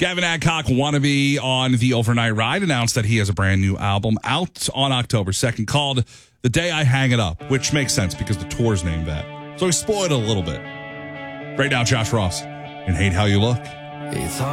Gavin Adcock, wannabe on the Overnight Ride, announced that he has a brand new album out on October 2nd called The Day I Hang It Up, which makes sense because the tour's named that. So he spoiled it a little bit. Right now, Josh Ross and Hate How You Look. It's